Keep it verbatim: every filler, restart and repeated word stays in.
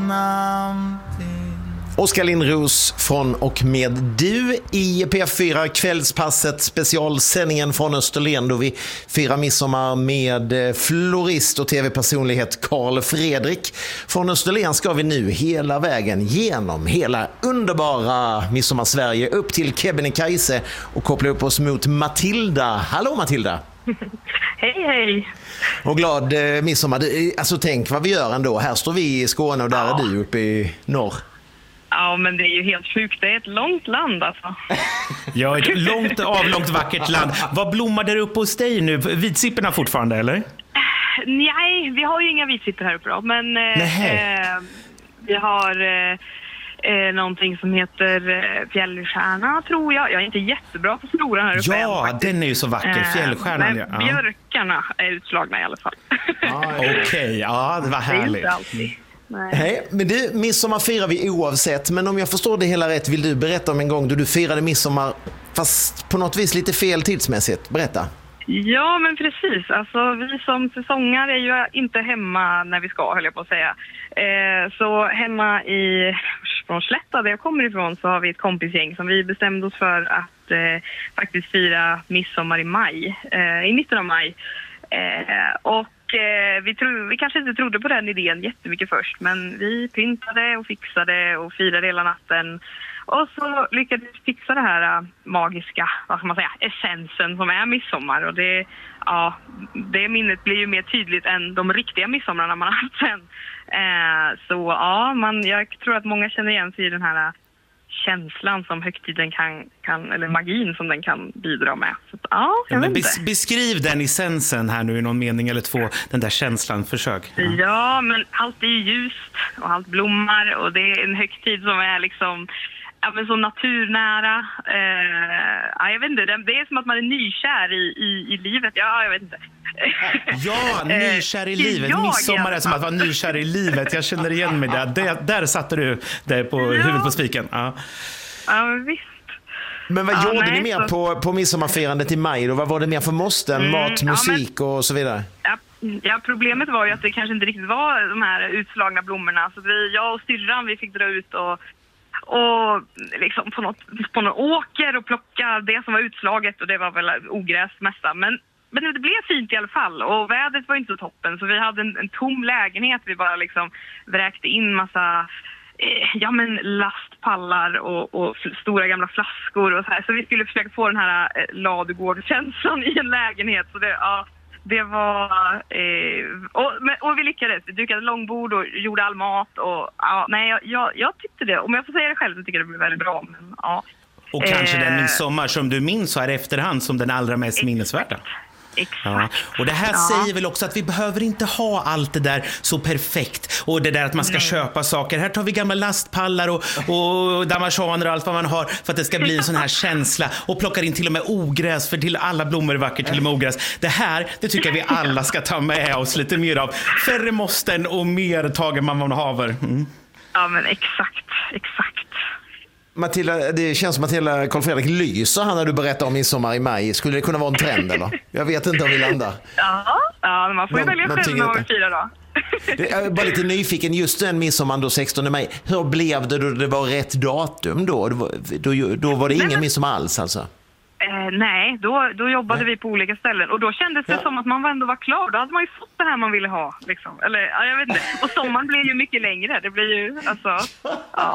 Oskar Lindros från och med du i P F fyra Kvällspasset, specialsändningen från Österlen då vi firar midsommar med florist och tv-personlighet Carl Fredrik. Från Österlen ska vi nu hela vägen genom hela underbara Midsommar-Sverige upp till Kebnekaise och koppla upp oss mot Matilda. Hallå Matilda! Hej, hej. Och glad eh, midsommar. Alltså tänk vad vi gör ändå. Här står vi i Skåne och där ja. är du uppe i norr. Ja, men det är ju helt sjukt. Det är ett långt land alltså. Ja, ett långt, avlångt, vackert land. Vad blommar där uppe hos dig nu? Vitsipporna fortfarande, eller? Nej, vi har ju inga vitsippor här uppe då. Men eh, vi har eh, eh, någonting som heter eh, fjällstjärna, tror jag. Jag är inte jättebra på floran här uppe. Ja, än, den är ju så vacker. Fjällstjärnan, eh, men ja. björkarna är utslagna i alla fall. Ah, Okej, okay. Ja, det var härligt. Det är inte alltid. Nej. Hej, men du, midsommar firar vi oavsett. Men om jag förstår det hela rätt, vill du berätta om en gång då du firade midsommar fast på något vis lite fel tidsmässigt? Berätta. Ja, men precis. Alltså, vi som säsongare är ju inte hemma när vi ska, höll jag på att säga. Eh, så hemma i från Slätta, där jag kommer ifrån, så har vi ett kompisgäng som vi bestämde oss för att eh, faktiskt fira midsommar i maj, eh, i mitten av maj. Eh, och eh, vi, tro, vi kanske inte trodde på den idén jättemycket först, men vi pyntade och fixade och firade hela natten. Och så lyckades vi fixa det här äh, magiska, vad ska man säga, essensen som är midsommar. Och det, ja, det minnet blir ju mer tydligt än de riktiga midsommarna man har haft sen. Eh, så ja, man, jag tror att många känner igen sig i den här känslan som högtiden kan, kan, eller magin som den kan bidra med. Så, ja, jag ja, men vet bes, inte. Beskriv den essensen här nu i någon mening eller två, den där känslan, försök. Ja, ja men allt är ljust och allt blommar och det är en högtid som är liksom... Ja, men så naturnära. Eh, ja, jag vet inte. Det är som att man är nykär i, i, i livet. Ja, jag vet inte. Ja, nykär i livet. Jag, Midsommar är som att vara nykär i livet. Jag känner igen mig där. Där, där satte du det på ja. huvudet på spiken. Ja, ja men visst. Men vad ja, gjorde nej, ni mer så... på, på midsommarfirandet i maj då? Vad var det mer för måsten? Mm, mat, musik ja, men... och så vidare? Ja, ja, problemet var ju att det kanske inte riktigt var de här utslagna blommorna. Så vi, jag och styrran, vi fick dra ut och och liksom på något på någon åker och plocka det som var utslaget och det var väl ogräs mesta. Men, men det blev fint i alla fall och vädret var inte så toppen så vi hade en, en tom lägenhet. Vi bara liksom vräkte in massa eh, ja men lastpallar och, och stora gamla flaskor och så här. Så vi skulle försöka få den här eh, ladugårdskänslan i en lägenhet så det, ja, det var eh, och, och vi lyckades. Vi dukade långbord och gjorde all mat och ja, nej jag, jag, jag tyckte det. Om jag får säga det själv så tycker jag det blev väldigt bra. Men, ja. Och kanske eh, den midsommar som du minns så här efterhand som den allra mest minnesvärda. Exakt. Ja. Och det här ja. säger väl också att vi behöver inte ha allt det där så perfekt. Och det där att man ska Nej. köpa saker. Här tar vi gamla lastpallar och, och damaschaner och allt vad man har för att det ska bli en sån här känsla. Och plockar in till och med ogräs, för till alla blommor är vackert, till och med ogräs. Det här, det tycker jag vi alla ska ta med oss lite mer av. Färre måsten och mer tager man man haver. Mm. Ja men exakt, exakt. Matilda, det känns som att hela Carl Fredrik lyser här när du berättar om midsommar i maj. Skulle det kunna vara en trend eller? Jag vet inte om vi landar. Ja, ja man får ju Nå- välja själv när man firar då. Jag är bara lite nyfiken, just den midsommar då sextonde maj. Hur blev det då det var rätt datum då? Då, då, då var det ingen men... midsommar alls alltså? Eh, nej, då, då jobbade nej. vi på olika ställen. Och då kändes det ja. som att man ändå var klar. Då hade man ju fått det här man ville ha. Liksom. Eller, ja, jag vet inte. Och sommaren blir ju mycket längre. Det blir ju, alltså... Ja.